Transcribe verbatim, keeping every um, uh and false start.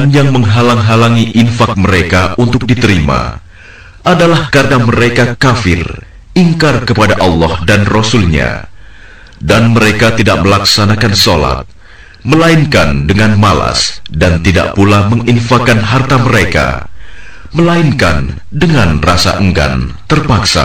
Dan yang menghalang-halangi infak mereka untuk diterima adalah karena mereka kafir, ingkar kepada Allah dan Rasul-Nya, dan mereka tidak melaksanakan sholat, melainkan dengan malas, dan tidak pula menginfakkan harta mereka, melainkan dengan rasa enggan terpaksa.